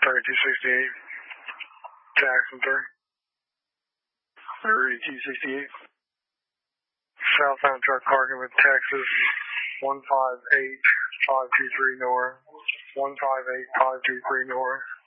3268, Jackson 3. 3268. Southbound truck parking with Texas 158523 north. 158523 north.